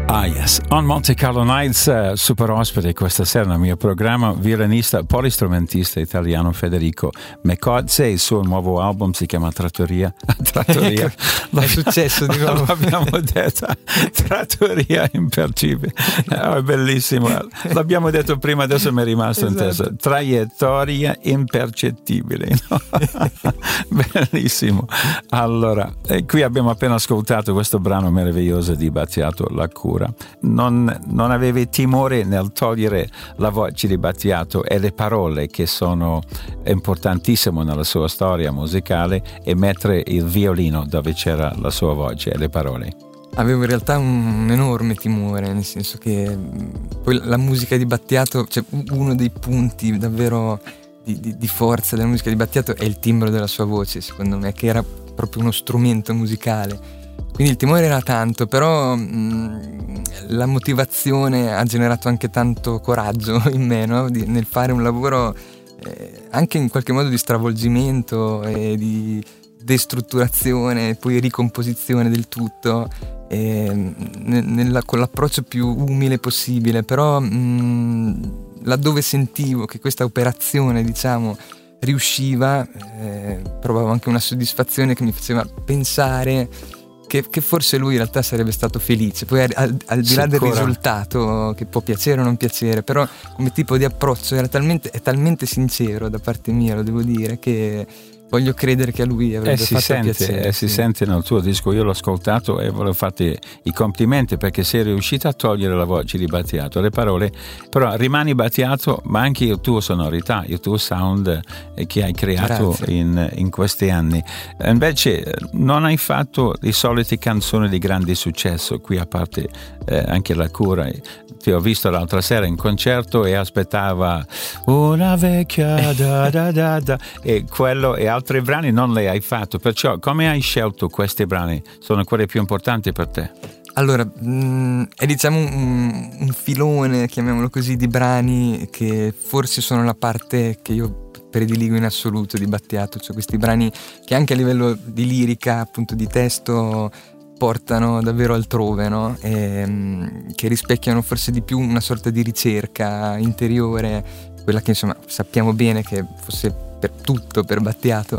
Ah yes, on Monte Carlo Nights, super ospite questa sera nel mio programma, violinista, polistrumentista italiano Federico Mecozze. Il suo nuovo album si chiama Trattoria. Trattoria. È successo di nuovo. L'abbiamo detto, Trattoria impercettibile. È bellissimo. L'abbiamo detto prima, adesso mi è rimasto in testa. Traiettoria impercettibile. No? Bellissimo. Allora, qui abbiamo appena ascoltato questo brano meraviglioso di Battiato, La Cura. Non avevi timore nel togliere la voce di Battiato e le parole, che sono importantissime nella sua storia musicale, e mettere il violino dove c'era la sua voce e le parole? Avevo in realtà un enorme timore, nel senso che poi la musica di Battiato, cioè uno dei punti davvero di forza della musica di Battiato è il timbro della sua voce, secondo me, che era proprio uno strumento musicale. Quindi il timore era tanto, però la motivazione ha generato anche tanto coraggio in me, no? Nel fare un lavoro anche in qualche modo di stravolgimento e di destrutturazione e poi ricomposizione del tutto, con l'approccio più umile possibile, però laddove sentivo che questa operazione, diciamo, riusciva, provavo anche una soddisfazione che mi faceva pensare che forse lui in realtà sarebbe stato felice. Poi al di là del risultato, che può piacere o non piacere, però come tipo di approccio è talmente sincero da parte mia, lo devo dire, che voglio credere che a lui avrebbe fatto piacere. Si sente nel tuo disco. Io l'ho ascoltato e volevo farti i complimenti, perché sei riuscito a togliere la voce di Battiato, le parole, però rimani Battiato, ma anche la tua sonorità, il tuo sound che hai creato in questi anni. Invece non hai fatto le solite canzoni di grande successo qui, a parte anche La Cura. Ti ho visto l'altra sera in concerto e aspettava una vecchia da da da da, e quello e altri brani non le hai fatto. Perciò come hai scelto questi brani? Sono quelli più importanti per te? Allora, è diciamo un filone, chiamiamolo così, di brani che forse sono la parte che io prediligo in assoluto di Battiato, cioè questi brani che anche a livello di lirica, appunto di testo, portano davvero altrove, no? Che rispecchiano forse di più una sorta di ricerca interiore, quella che insomma sappiamo bene che fosse per Battiato.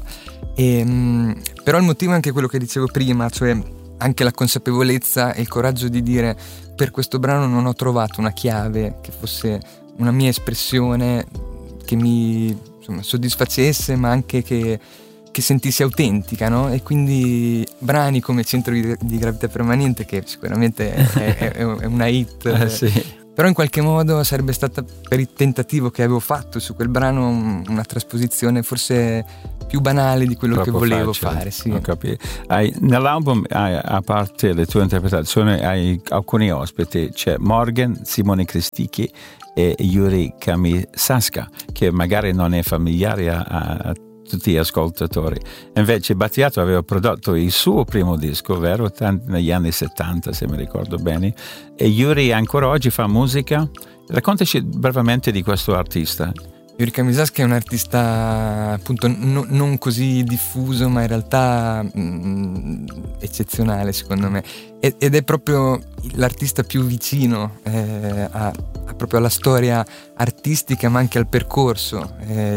Però il motivo è anche quello che dicevo prima, cioè anche la consapevolezza e il coraggio di dire: per questo brano non ho trovato una chiave che fosse una mia espressione che mi soddisfacesse, ma anche che sentissi autentica, no? E quindi brani come Centro di Gravità Permanente, che sicuramente è una hit, sì. Però in qualche modo sarebbe stata, per il tentativo che avevo fatto su quel brano, una trasposizione forse più banale di quello troppo che volevo facile, fare. Sì. Ho capito. Nell'album, a parte le tue interpretazioni, hai alcuni ospiti. C'è Morgan, Simone Cristicchi e Yuri Kamisaska, che magari non è familiare a tutti gli ascoltatori. Invece Battiato aveva prodotto il suo primo disco, vero? Negli anni 70, se mi ricordo bene, e Yuri ancora oggi fa musica. Raccontaci brevemente di questo artista. Yuri Kamisaska è un artista appunto non così diffuso, ma in realtà eccezionale secondo me, ed è proprio l'artista più vicino proprio alla storia artistica, ma anche al percorso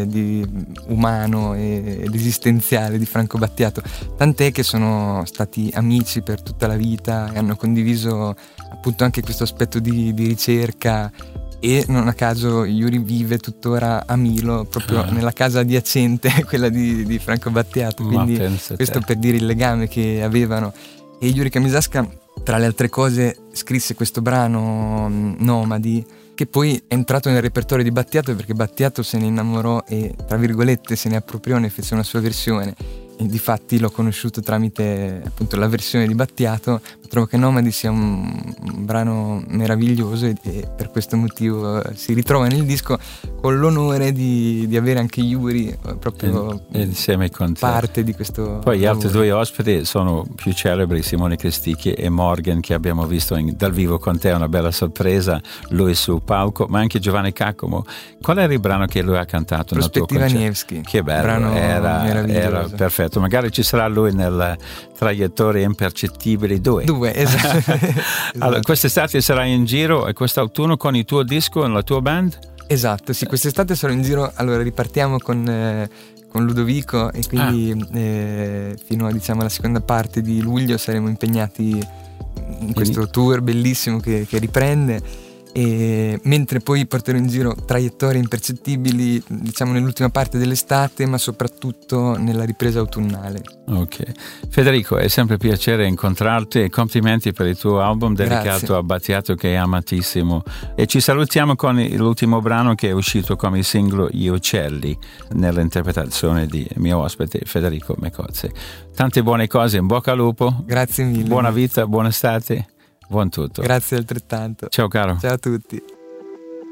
umano ed esistenziale di Franco Battiato, tant'è che sono stati amici per tutta la vita e hanno condiviso appunto anche questo aspetto di ricerca. E non a caso Yuri vive tuttora a Milo, proprio nella casa adiacente, quella di Franco Battiato, quindi questo per dire il legame che avevano. E Yuri Kamisaska, tra le altre cose, scrisse questo brano Nomadi, che poi è entrato nel repertorio di Battiato perché Battiato se ne innamorò e, tra virgolette, se ne appropriò e fece una sua versione. E difatti l'ho conosciuto tramite appunto la versione di Battiato. Trovo che Nomadi sia un brano meraviglioso e per questo motivo si ritrova nel disco, con l'onore di avere anche Yuri proprio insieme con te, parte di questo. Poi gli altri due ospiti sono più celebri, Simone Cristicchi e Morgan, che abbiamo visto dal vivo con te, una bella sorpresa, lui sul palco, ma anche Giovanni Caccomo. Qual era il brano che lui ha cantato nel tuo concerto? Nevsky. Che bello, era perfetto. Magari ci sarà lui nella Traiettoria Impercettibile 2. due, esatto. Allora, quest'estate sarai in giro e quest'autunno con il tuo disco e la tua band? Esatto, sì, quest'estate sarò in giro, allora ripartiamo con Ludovico e quindi fino a, diciamo, alla seconda parte di luglio saremo impegnati in questo tour bellissimo che riprende, e mentre poi porterò in giro traiettorie impercettibili, diciamo, nell'ultima parte dell'estate, ma soprattutto nella ripresa autunnale. Ok, Federico, è sempre un piacere incontrarti e complimenti per il tuo album dedicato Grazie. a Battiato, che è amatissimo, e ci salutiamo con l'ultimo brano che è uscito come singolo Gli Uccelli, nell'interpretazione di mio ospite Federico Mecozzi. Tante buone cose, in bocca al lupo. Grazie mille. Buona vita, buona estate, buon tutto. Grazie altrettanto. Ciao caro. Ciao a tutti.